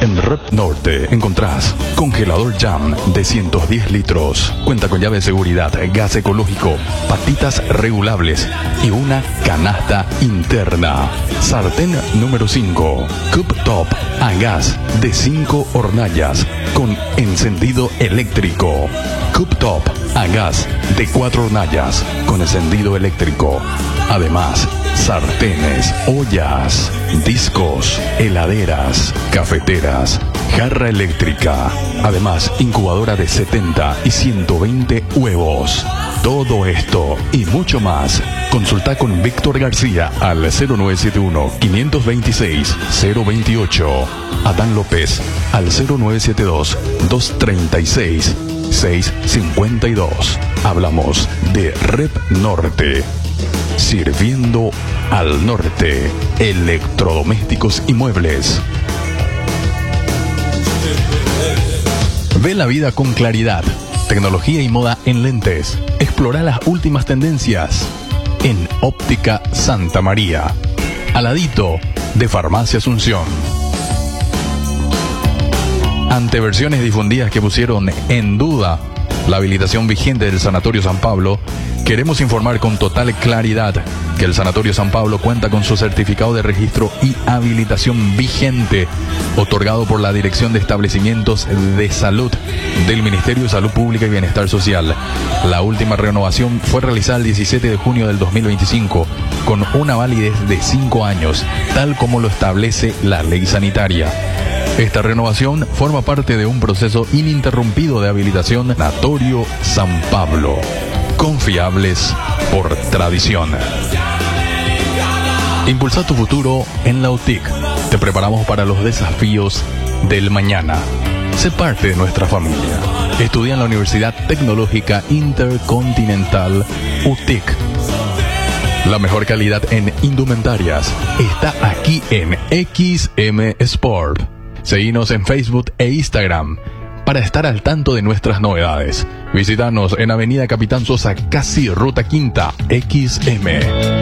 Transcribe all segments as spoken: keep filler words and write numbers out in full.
En Rep Norte encontrás congelador Jam de ciento diez litros. Cuenta con llave de seguridad, gas ecológico, patitas regulables y una canasta interna. Sartén número cinco. Cooktop a gas de cinco hornallas con encendido eléctrico. Cooktop a gas de cuatro hornallas con encendido eléctrico. Además, sartenes, ollas, discos, heladeras, cafeteras, jarra eléctrica. Además, incubadora de setenta y ciento veinte huevos. Todo esto y mucho más. Consulta con Víctor García al cero nueve siete uno, cinco dos seis, cero dos ocho. Adán López al cero nueve siete dos, dos tres seis, seis cinco dos. Hablamos de Rep Norte. Sirviendo al norte. Electrodomésticos y muebles. Ve la vida con claridad. Tecnología y moda en lentes. Explora las últimas tendencias en Óptica Santa María, al ladito de Farmacia Asunción. Ante versiones difundidas que pusieron en duda la habilitación vigente del Sanatorio San Pablo, queremos informar con total claridad que el Sanatorio San Pablo cuenta con su certificado de registro y habilitación vigente, otorgado por la Dirección de Establecimientos de Salud del Ministerio de Salud Pública y Bienestar Social. La última renovación fue realizada el diecisiete de junio del dos mil veinticinco, con una validez de cinco años, tal como lo establece la ley sanitaria. Esta renovación forma parte de un proceso ininterrumpido de habilitación Sanatorio San Pablo. Confiables por tradición. Impulsa tu futuro en la U T I C. Te preparamos para los desafíos del mañana. Sé parte de nuestra familia. Estudia en la Universidad Tecnológica Intercontinental U T I C. La mejor calidad en indumentarias está aquí en X M Sport. Seguinos en Facebook e Instagram para estar al tanto de nuestras novedades. Visítanos en Avenida Capitán Sosa, casi Ruta Quinta, X M.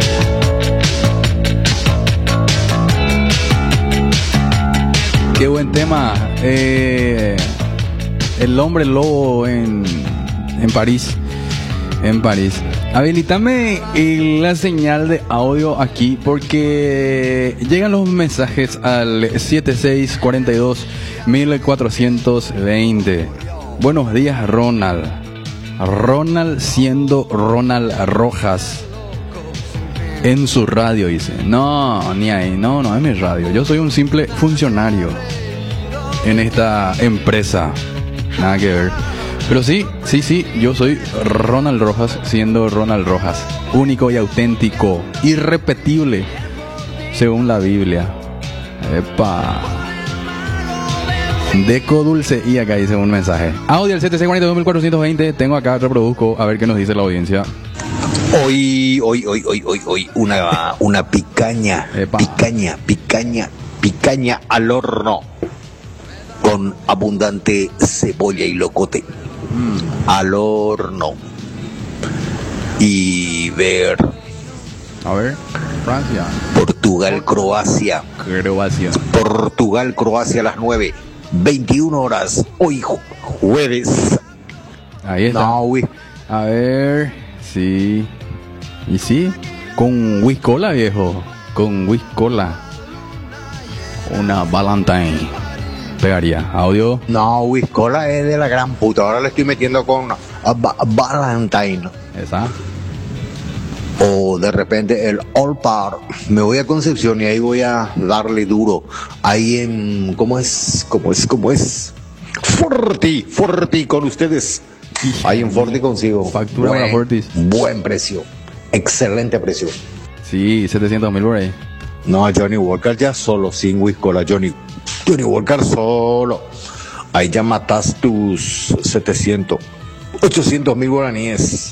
Qué buen tema. Eh, el hombre lobo en, en París. En París. Habilitame la señal de audio aquí porque llegan los mensajes al siete seis cuatro dos, cuatro cuatro veinte. Buenos días, Ronald. Ronald siendo Ronald Rojas en su radio, dice. No, ni ahí, no, no es mi radio. Yo soy un simple funcionario en esta empresa. Nada que ver. Pero sí, sí, sí, yo soy Ronald Rojas, siendo Ronald Rojas, único y auténtico, irrepetible, según la Biblia. Epa. Deco dulce, y acá dice un mensaje. Audio al siete seis cuatro dos, cuatro veinte, tengo acá, reproduzco, a ver qué nos dice la audiencia. Hoy, hoy, hoy, hoy, hoy, hoy, una, una picaña, Epa. picaña, picaña, picaña al horno, con abundante cebolla y locote. Mm. Al horno. Y ver. A ver, Francia. Portugal, Croacia. Croacia. Portugal, Croacia a las nueve. veintiuna horas. Hoy ju- jueves. Ahí está. No, uy. A ver, sí. Y sí, con Whiskola, viejo. Con Whiskola. Una Valentine. Pegaría. Audio. No, Whiskola es de la gran puta. Ahora le estoy metiendo con uh, ba- Valentine. Esa. O de repente el All Par. Me voy a Concepción y ahí voy a darle duro. Ahí en... ¿Cómo es? ¿Cómo es? ¿Cómo es? Forti. Forti con ustedes. Ahí en Forti consigo. Factura buen, para Fortis. Buen precio. Excelente precio. Sí, setecientos mil por ahí. No, Johnny Walker ya solo, sin Whiskola. Johnny, Johnny Walker solo. Ahí ya matas tus setecientos, ochocientos mil guaraníes.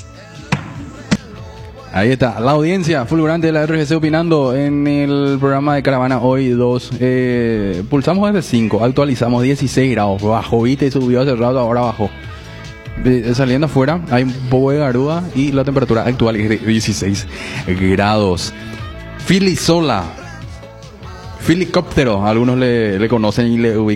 Ahí está, la audiencia fulgurante de la R G C opinando en el programa de Caravana hoy dos. Eh, pulsamos desde cinco, actualizamos dieciséis grados, bajó, viste, y subió hace rato, ahora bajó. Eh, saliendo afuera hay un poco de garúa y la temperatura actual es de dieciséis grados. Filisola, Filicóptero, algunos le, le conocen y le ubican.